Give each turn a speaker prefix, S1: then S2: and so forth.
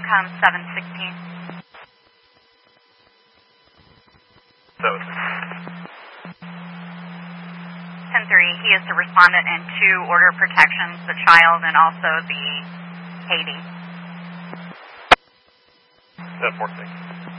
S1: Outcome 716.
S2: So,
S1: 10-3, he is the respondent in 2 order protections, the child and also the Haiti.
S2: 10-4-6.